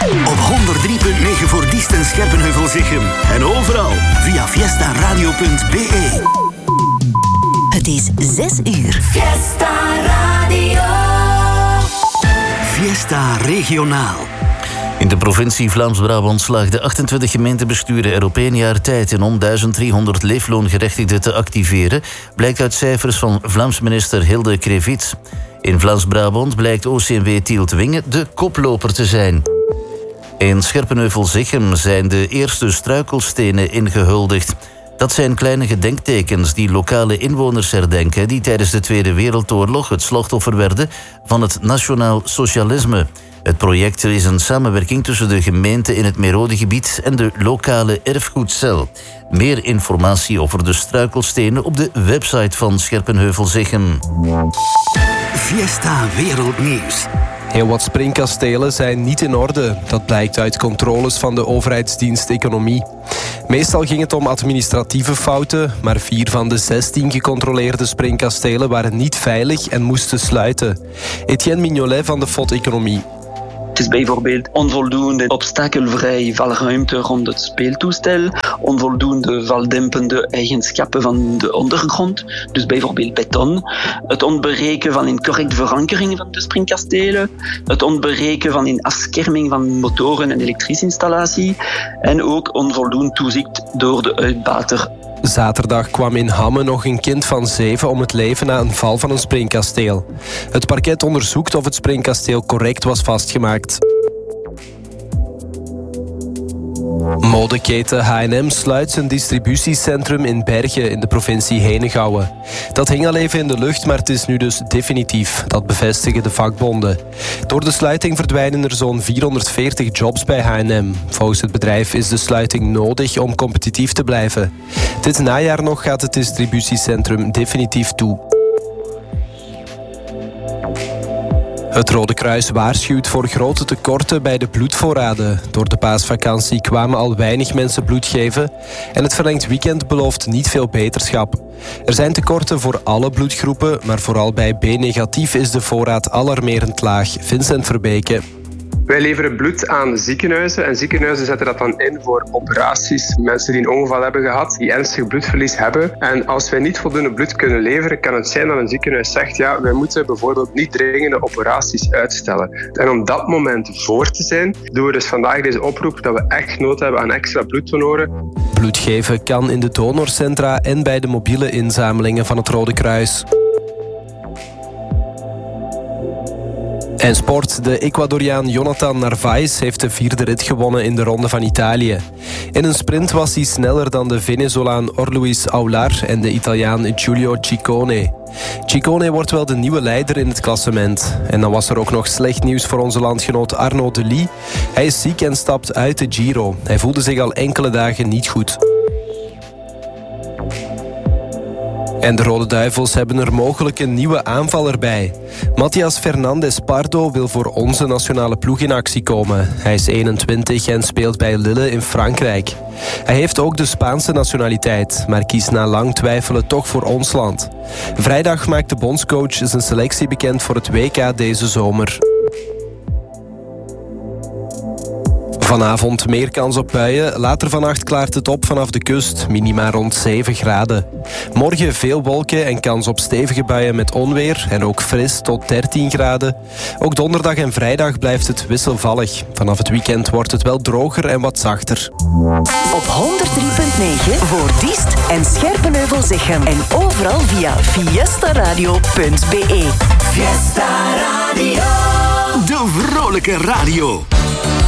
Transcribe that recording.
Op 103.9 voor Diest en Scherpenheuvel-Zichem. En overal via fiestaradio.be. Het is 6 uur. Fiesta Radio. Fiesta Regionaal. In de provincie Vlaams-Brabant slaagden 28 gemeentebesturen er op 1 jaar tijd in om 1300 leefloongerechtigden te activeren, blijkt uit cijfers van Vlaams minister Hilde Krevits. In Vlaams-Brabant blijkt OCMW Tielt-Wingen de koploper te zijn. In Scherpenheuvel-Zichem zijn de eerste struikelstenen ingehuldigd. Dat zijn kleine gedenktekens die lokale inwoners herdenken die tijdens de Tweede Wereldoorlog het slachtoffer werden van het nationaal socialisme. Het project is een samenwerking tussen de gemeente in het Merodegebied en de lokale erfgoedcel. Meer informatie over de struikelstenen op de website van Scherpenheuvel-Zichem. Fiesta Wereldnieuws. Heel wat springkastelen zijn niet in orde. Dat blijkt uit controles van de overheidsdienst Economie. Meestal ging het om administratieve fouten, maar 4 van de 16 gecontroleerde springkastelen waren niet veilig en moesten sluiten. Etienne Mignolet van de FOD Economie. Het is bijvoorbeeld onvoldoende obstakelvrij valruimte rond het speeltoestel, onvoldoende valdempende eigenschappen van de ondergrond, dus bijvoorbeeld beton, het ontbreken van een correcte verankering van de springkastelen, het ontbreken van een afscherming van motoren en elektrische installatie en ook onvoldoende toezicht door de uitbater. Zaterdag kwam in Hamme nog een kind van 7 om het leven na een val van een springkasteel. Het parket onderzoekt of het springkasteel correct was vastgemaakt. Modeketen H&M sluit zijn distributiecentrum in Bergen in de provincie Henegouwen. Dat hing al even in de lucht, maar het is nu dus definitief. Dat bevestigen de vakbonden. Door de sluiting verdwijnen er zo'n 440 jobs bij H&M. Volgens het bedrijf is de sluiting nodig om competitief te blijven. Dit najaar nog gaat het distributiecentrum definitief toe. Het Rode Kruis waarschuwt voor grote tekorten bij de bloedvoorraden. Door de paasvakantie kwamen al weinig mensen bloed geven en het verlengd weekend belooft niet veel beterschap. Er zijn tekorten voor alle bloedgroepen, maar vooral bij B-negatief is de voorraad alarmerend laag. Vincent Verbeke. Wij leveren bloed aan ziekenhuizen en ziekenhuizen zetten dat dan in voor operaties. Mensen die een ongeval hebben gehad, die ernstig bloedverlies hebben. En als wij niet voldoende bloed kunnen leveren, kan het zijn dat een ziekenhuis zegt ja, wij moeten bijvoorbeeld niet dringende operaties uitstellen. En om dat moment voor te zijn, doen we dus vandaag deze oproep dat we echt nood hebben aan extra bloeddonoren. Bloed geven kan in de donorcentra en bij de mobiele inzamelingen van het Rode Kruis. En sport. De Ecuadoriaan Jonathan Narvaez heeft de 4e rit gewonnen in de Ronde van Italië. In een sprint was hij sneller dan de Venezolaan Orluis Aular en de Italiaan Giulio Ciccone. Ciccone wordt wel de nieuwe leider in het klassement. En dan was er ook nog slecht nieuws voor onze landgenoot Arnaud Delis. Hij is ziek en stapt uit de Giro. Hij voelde zich al enkele dagen niet goed. En de Rode Duivels hebben er mogelijk een nieuwe aanvaller bij. Matthias Fernandes Pardo wil voor onze nationale ploeg in actie komen. Hij is 21 en speelt bij Lille in Frankrijk. Hij heeft ook de Spaanse nationaliteit, maar kiest na lang twijfelen toch voor ons land. Vrijdag maakt de bondscoach zijn selectie bekend voor het WK deze zomer. Vanavond meer kans op buien. Later vannacht klaart het op vanaf de kust. Minima rond 7 graden. Morgen veel wolken en kans op stevige buien met onweer. En ook fris tot 13 graden. Ook donderdag en vrijdag blijft het wisselvallig. Vanaf het weekend wordt het wel droger en wat zachter. Op 103.9 voor Diest en Scherpenheuvel-Zichem. En overal via fiestaradio.be. Fiesta Radio. De vrolijke radio.